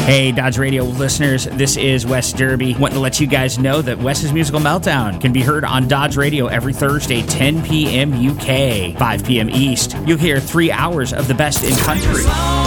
Hey, Dodge Radio listeners, this is Wes Derby. Want to let you guys know that Wes's Musical Meltdown can be heard on Dodge Radio every Thursday, 10 p.m. UK, 5 p.m. East. You'll hear 3 hours of the best in country.